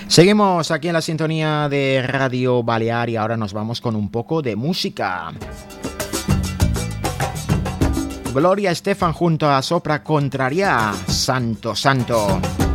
Seguimos aquí en la sintonía de Radio Balear y ahora nos vamos con un poco de música. Gloria Estefan junto a Sopra Contraria, Santo Santo.